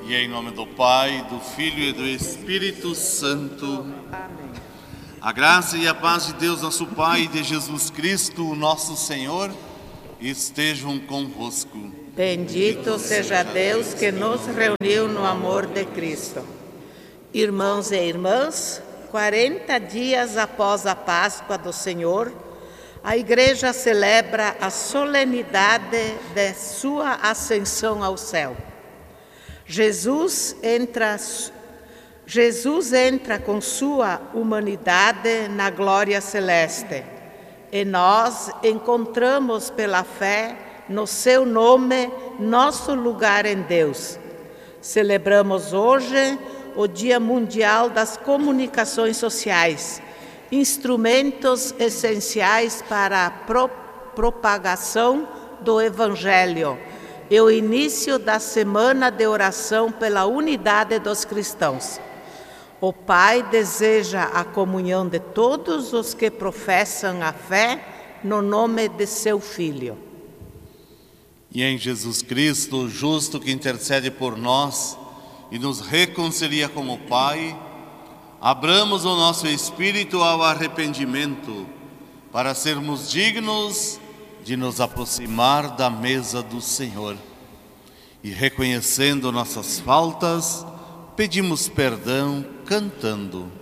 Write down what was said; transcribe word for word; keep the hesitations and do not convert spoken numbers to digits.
E em nome do Pai, do Filho e do Espírito Santo. Amém. A graça e a paz de Deus, nosso Pai, e de Jesus Cristo, nosso Senhor, estejam convosco. Bendito seja Deus que nos reuniu no amor de Cristo. Irmãos e irmãs, quarenta dias após a Páscoa do Senhor, a Igreja celebra a solenidade de sua ascensão ao céu. Jesus entra, Jesus entra com sua humanidade na glória celeste e nós encontramos pela fé no seu nome nosso lugar em Deus. Celebramos hoje o Dia Mundial das Comunicações Sociais, instrumentos essenciais para a pro propagação do Evangelho e o início da Semana de Oração pela Unidade dos Cristãos. O Pai deseja a comunhão de todos os que professam a fé no nome de seu Filho. E em Jesus Cristo, o justo que intercede por nós e nos reconcilia com o Pai, abramos o nosso espírito ao arrependimento, para sermos dignos de nos aproximar da mesa do Senhor. E reconhecendo nossas faltas, pedimos perdão cantando.